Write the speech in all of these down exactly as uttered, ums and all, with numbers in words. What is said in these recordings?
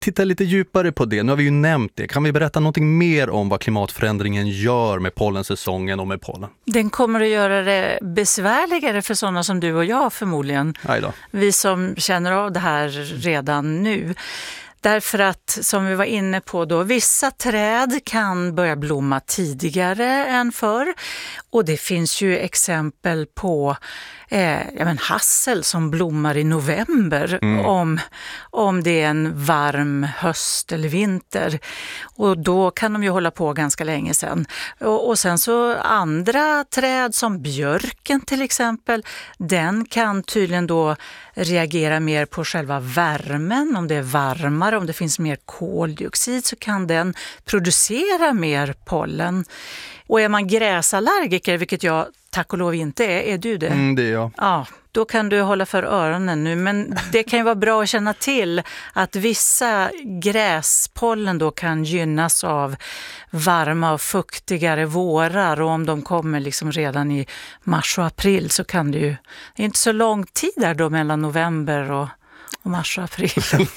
titta lite djupare på det. Nu har vi ju nämnt det. Kan vi berätta någonting mer om vad klimatförändringen gör med pollensäsongen och med pollen? Den kommer att göra det besvärligare för sådana som du och jag förmodligen. Aj då. Vi som känner av det här redan nu. Därför att, som vi var inne på då, vissa träd kan börja blomma tidigare än förr. Och det finns ju exempel på eh, jag men, hassel som blommar i november mm. om, om det är en varm höst eller vinter. Och då kan de ju hålla på ganska länge sedan. Och, och sen så andra träd som björken till exempel, den kan tydligen då reagera mer på själva värmen. Om det är varmare, om det finns mer koldioxid så kan den producera mer pollen. Och är man gräsallergiker, vilket jag tack och lov inte är, är du det? Mm, det är jag. Ja, då kan du hålla för öronen nu. Men det kan ju vara bra att känna till att vissa gräspollen då kan gynnas av varma och fuktigare vårar. Och om de kommer liksom redan i mars och april så kan det ju... Det är inte så lång tid där då mellan november och... och mars och april.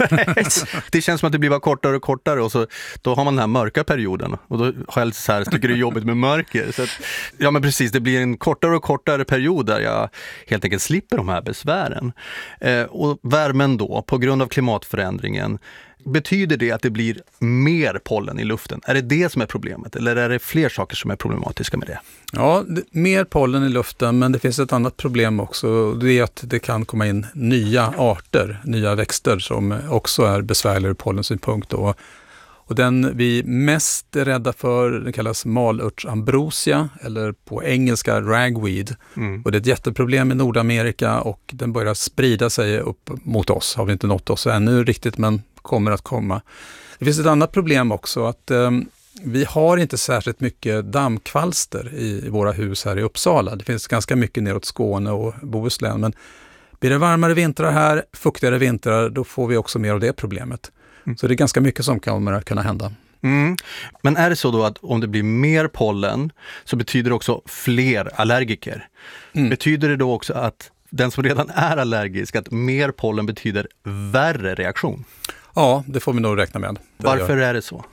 Det känns som att det blir bara kortare och kortare och så då har man den här mörka perioden och då har jag lite så här, tycker det är jobbigt med mörker. Så att, ja men precis, det blir en kortare och kortare period där jag helt enkelt slipper de här besvären. Eh, och värmen då, på grund av klimatförändringen, betyder det att det blir mer pollen i luften? Är det det som är problemet? Eller är det fler saker som är problematiska med det? Ja, det, mer pollen i luften, men det finns ett annat problem också. Det är att det kan komma in nya arter, nya växter som också är besvärligare ur pollensynpunkt. Och, och den vi mest är rädda för, den kallas malörtsambrosia eller på engelska ragweed. Mm. Och det är ett jätteproblem i Nordamerika och den börjar sprida sig upp mot oss. Har vi inte nått oss ännu riktigt, men kommer att komma. Det finns ett annat problem också att eh, vi har inte särskilt mycket dammkvalster i, i våra hus här i Uppsala. Det finns ganska mycket neråt Skåne och Bohuslän, men blir det varmare vintrar här, fuktigare vintrar, då får vi också mer av det problemet. Mm. Så det är ganska mycket som kommer att kunna hända. Mm. Men är det så då att om det blir mer pollen så betyder det också fler allergiker? Mm. Betyder det då också att den som redan är allergisk, att mer pollen betyder värre reaktion? Ja, det får vi nog räkna med. Varför är det så?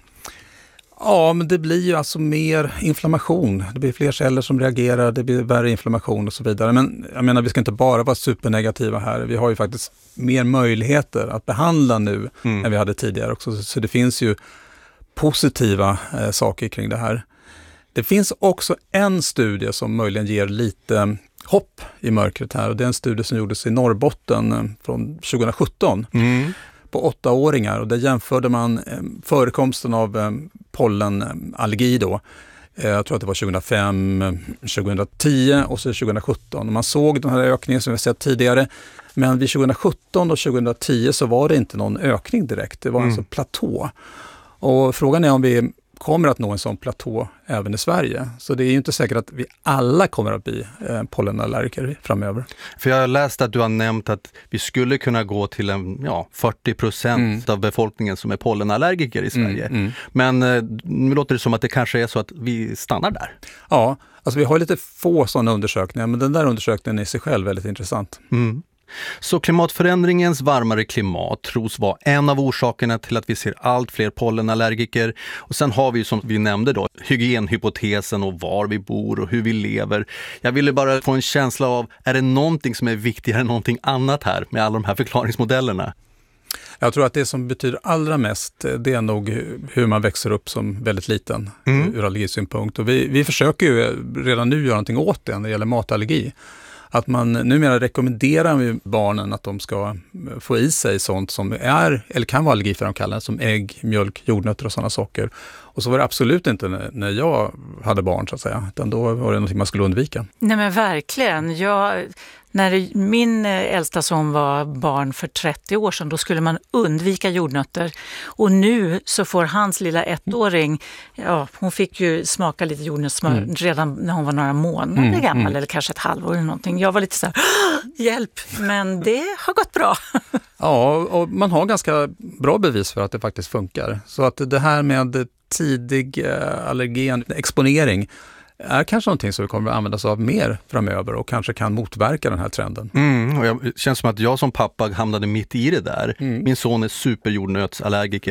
Ja, men det blir ju alltså mer inflammation. Det blir fler celler som reagerar, det blir värre inflammation och så vidare. Men jag menar, vi ska inte bara vara supernegativa här. Vi har ju faktiskt mer möjligheter att behandla nu mm. än vi hade tidigare också. Så det finns ju positiva eh, saker kring det här. Det finns också en studie som möjligen ger lite hopp i mörkret här. Och det är en studie som gjordes i Norrbotten eh, från tjugosjutton. Mm. På åttaåringar och där jämförde man eh, förekomsten av eh, pollenallergi då. Eh, jag tror att det var tjugohundrafem, tjugohundratio och så tjugosjutton. Och man såg den här ökningen som vi sett tidigare. Men vid tjugosjutton och tjugotio så var det inte någon ökning direkt. Det var mm. en sån platå. Och frågan är om vi kommer att nå en sån platå även i Sverige. Så det är ju inte säkert att vi alla kommer att bli eh, pollenallergiker framöver. För jag har läst att du har nämnt att vi skulle kunna gå till en ja, fyrtio procent mm. av befolkningen som är pollenallergiker i Sverige. Mm, mm. Men eh, nu låter det som att det kanske är så att vi stannar där. Ja, alltså vi har lite få sådana undersökningar, men den där undersökningen är i sig själv väldigt intressant. Mm. Så klimatförändringens varmare klimat tros vara en av orsakerna till att vi ser allt fler pollenallergiker. Och sen har vi, som vi nämnde då, hygienhypotesen och var vi bor och hur vi lever. Jag ville bara få en känsla av, är det någonting som är viktigare än någonting annat här med alla de här förklaringsmodellerna? Jag tror att det som betyder allra mest, det är nog hur man växer upp som väldigt liten mm. ur allergisynpunkt. Och vi, vi försöker ju redan nu göra någonting åt det när det gäller matallergi. Att man numera rekommenderar barnen att de ska få i sig sånt som är eller kan vara allergiframkallande som ägg, mjölk, jordnötter och sådana saker. Och så var det absolut inte när, när jag hade barn så att säga, utan då var det något man skulle undvika. Nej men verkligen. Jag, när min äldsta son var barn för trettio år sedan, då skulle man undvika jordnötter. Och nu så får hans lilla ettåring, ja, hon fick ju smaka lite jordnötssmör mm. redan när hon var några månader mm, gammal mm. eller kanske ett halvår eller någonting. Jag var lite så här, hjälp, men det har gått bra. Ja, och man har ganska bra bevis för att det faktiskt funkar. Så att det här med tidig allergen exponering är kanske någonting som vi kommer att använda oss av mer framöver och kanske kan motverka den här trenden. Mm, och jag, det känns som att jag som pappa hamnade mitt i det där. Mm. Min son är superjordnötsallergiker.